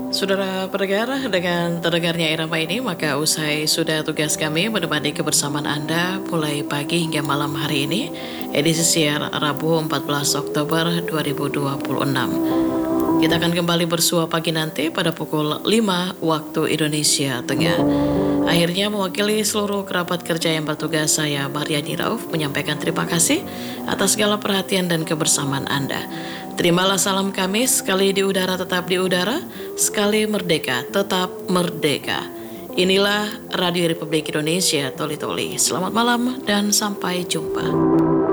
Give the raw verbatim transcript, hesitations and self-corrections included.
Saudara pendengar, dengan terdengarnya irama ini, maka usai sudah tugas kami menemani kebersamaan Anda mulai pagi hingga malam hari ini, edisi siar Rabu empat belas Oktober dua ribu dua puluh enam. Kita akan kembali bersua pagi nanti pada pukul lima waktu Indonesia Tengah. Akhirnya mewakili seluruh kerabat kerja yang bertugas, saya Mariani Rauf menyampaikan terima kasih atas segala perhatian dan kebersamaan Anda. Terimalah salam kami, sekali di udara tetap di udara, sekali merdeka tetap merdeka. Inilah Radio Republik Indonesia Toli Toli. Selamat malam dan sampai jumpa.